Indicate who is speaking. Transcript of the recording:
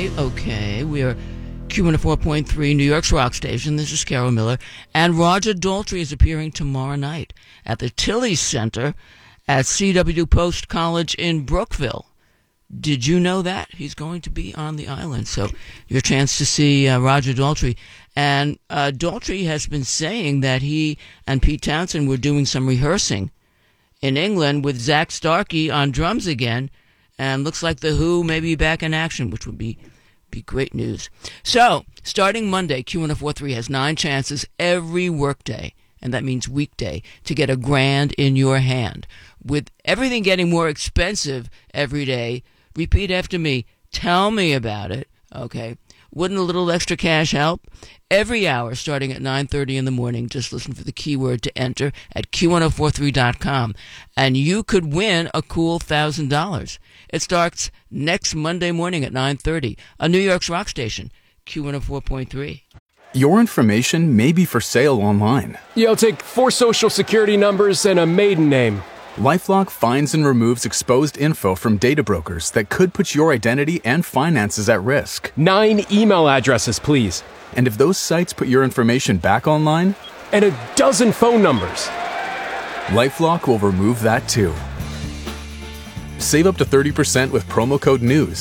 Speaker 1: Okay, we are Q104.3, New York's rock station. This is Carol Miller. And Roger Daltrey is appearing tomorrow night at the Tilly Center at C.W. Post College in Brookville. Did you know that? He's going to be on the island. So your chance to see Roger Daltrey. And Daltrey has been saying that he and Pete Townsend were doing some rehearsing in England with Zach Starkey on drums again. And looks like The Who may be back in action, which would be great news. So, starting Monday, Q1043 has 9 chances every workday, and that means weekday, to get $1,000 in your hand. With everything getting more expensive every day, repeat after me. Tell me about it, okay? Wouldn't a little extra cash help? Every hour, starting at 9:30 in the morning, just listen for the keyword to enter at Q1043.com, and you could win a cool $1,000. It starts next Monday morning at 9:30 on New York's rock station, Q104.3.
Speaker 2: Your information may be for sale online.
Speaker 3: Yeah, I'll take 4 social security numbers and a maiden name.
Speaker 2: LifeLock finds and removes exposed info from data brokers that could put your identity and finances at risk.
Speaker 3: 9 email addresses, please.
Speaker 2: And if those sites put your information back online,
Speaker 3: and a dozen phone numbers.
Speaker 2: LifeLock will remove that too. Save up to 30% with promo code NEWS